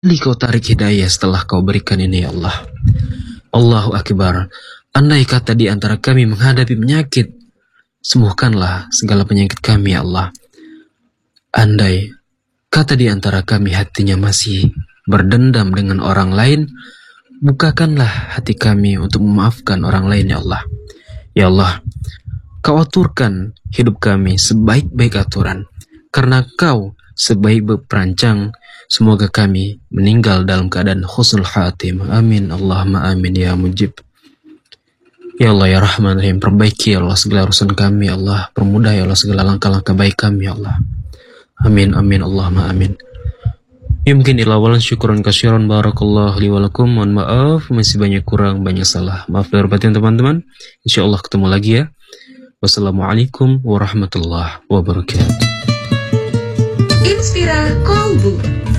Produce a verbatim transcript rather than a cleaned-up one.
Kembali kau tarik hidayah setelah kau berikan ini ya Allah. Allahu Akbar. Andai kata di antara kami menghadapi penyakit, sembuhkanlah segala penyakit kami ya Allah. Andai kata di antara kami hatinya masih berdendam dengan orang lain, bukakanlah hati kami untuk memaafkan orang lain ya Allah. Ya Allah, kau aturkan hidup kami sebaik-baik aturan. Karena kau sebaik-baik perancang, semoga kami meninggal dalam keadaan husnul khatimah. Amin. Allahumma amin ya mujib. Ya Allah ya Rahman Rahim, perbaiki ya Allah segala urusan kami ya Allah. Permudah ya Allah segala langkah-langkah baik kami ya Allah. Amin amin Allahumma amin. Ya mungkin ilawalan syukuran kasyiran barakallah li walakum. Mohon maaf masih banyak kurang, banyak salah. Maaf lahir batin teman-teman. Insyaallah ketemu lagi ya. Wassalamualaikum warahmatullahi wabarakatuh. Inspira Kolbu.